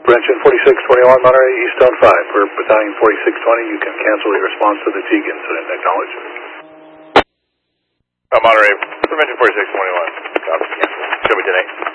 Prevention 4621, Monterey, Eastone 5. For Battalion 4620, you can cancel your response to the Teague incident. Acknowledge. Monterey, Prevention 4621. Copy. Show me today.